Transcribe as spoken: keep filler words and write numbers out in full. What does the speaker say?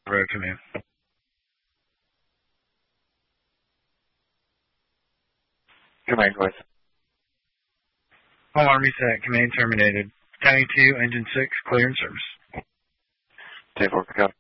Road Command. Command, go ahead. All Army set. Command terminated. County two, Engine six, clear and service. ten four, pick up.